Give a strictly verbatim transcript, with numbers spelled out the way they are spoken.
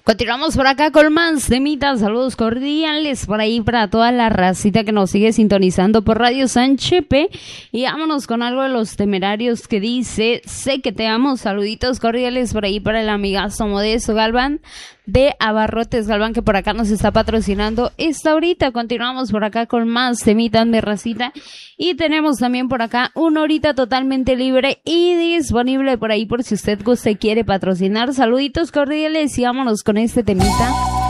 Continuamos por acá con más temitas, saludos cordiales por ahí para toda la racita que nos sigue sintonizando por Radio San Chepe, y vámonos con algo de Los Temerarios que dice: sé que te amo, saluditos cordiales por ahí para el amigazo Modesto Galván de Abarrotes Galván, que por acá nos está patrocinando esta horita. Continuamos por acá con más temitas de racita, y tenemos también por acá una horita totalmente libre y disponible por ahí por si usted gusta y quiere patrocinar. Saluditos cordiales y vámonos con este temita.